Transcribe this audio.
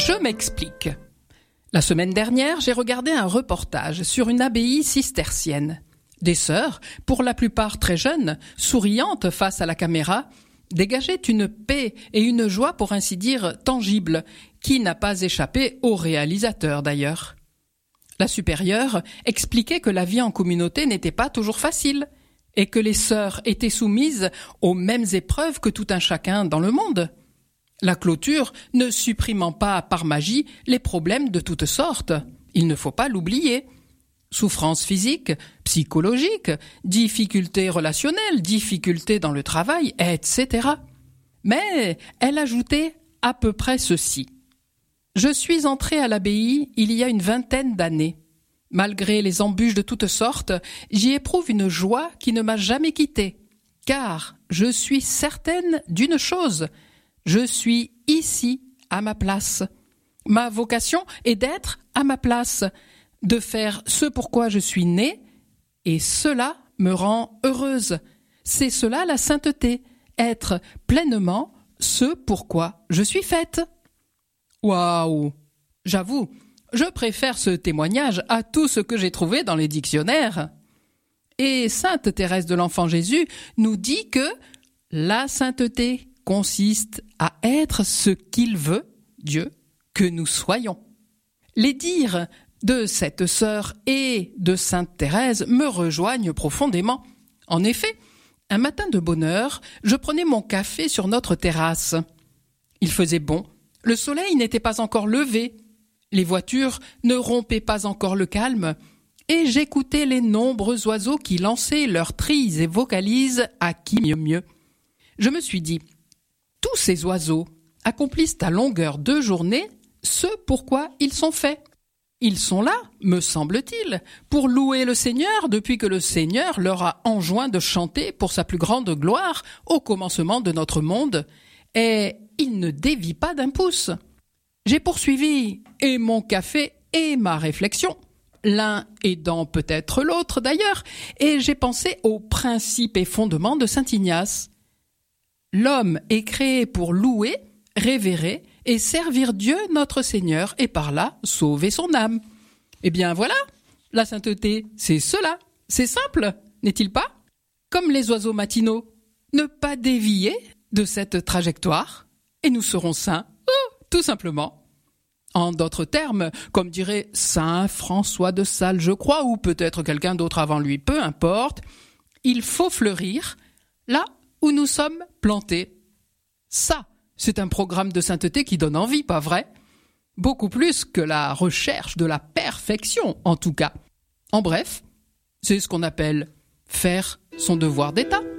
Je m'explique. La semaine dernière, j'ai regardé un reportage sur une abbaye cistercienne. Des sœurs, pour la plupart très jeunes, souriantes face à la caméra, dégageaient une paix et une joie pour ainsi dire tangible, qui n'a pas échappé au réalisateur d'ailleurs. La supérieure expliquait que la vie en communauté n'était pas toujours facile et que les sœurs étaient soumises aux mêmes épreuves que tout un chacun dans le monde. La clôture ne supprimant pas par magie les problèmes de toutes sortes, il ne faut pas l'oublier. Souffrances physiques, psychologiques, difficultés relationnelles, difficultés dans le travail, etc. Mais elle ajoutait à peu près ceci. Je suis entrée à l'abbaye il y a une 20aine d'années. Malgré les embûches de toutes sortes, j'y éprouve une joie qui ne m'a jamais quittée. Car je suis certaine d'une chose, je suis ici à ma place. Ma vocation est d'être à ma place, de faire ce pourquoi je suis née, et cela me rend heureuse. C'est cela la sainteté, être pleinement ce pourquoi je suis faite. Waouh! J'avoue, je préfère ce témoignage à tout ce que j'ai trouvé dans les dictionnaires. Et sainte Thérèse de l'Enfant Jésus nous dit que la sainteté consiste à être ce qu'il veut, Dieu, que nous soyons. Les dires de cette sœur et de sainte Thérèse me rejoignent profondément. En effet, un matin de bonne heure, je prenais mon café sur notre terrasse. Il faisait bon, le soleil n'était pas encore levé, les voitures ne rompaient pas encore le calme, et j'écoutais les nombreux oiseaux qui lançaient leurs trilles et vocalises à qui mieux. Je me suis dit, tous ces oiseaux accomplissent à longueur de journée ce pourquoi ils sont faits. Ils sont là, me semble-t-il, pour louer le Seigneur depuis que le Seigneur leur a enjoint de chanter pour sa plus grande gloire au commencement de notre monde, et ils ne dévient pas d'un pouce. J'ai poursuivi et mon café et ma réflexion, l'un aidant peut-être l'autre d'ailleurs, et j'ai pensé aux principes et fondements de saint Ignace. L'homme est créé pour louer, révérer et servir Dieu notre Seigneur et par là sauver son âme. Eh bien voilà, la sainteté, c'est cela. C'est simple, n'est-il pas? Comme les oiseaux matinaux, ne pas dévier de cette trajectoire et nous serons saints, tout simplement. En d'autres termes, comme dirait saint François de Sales, je crois, ou peut-être quelqu'un d'autre avant lui, peu importe, il faut fleurir là où nous sommes plantés. Ça, c'est un programme de sainteté qui donne envie, pas vrai? Beaucoup plus que la recherche de la perfection, en tout cas. En bref, c'est ce qu'on appelle faire son devoir d'État.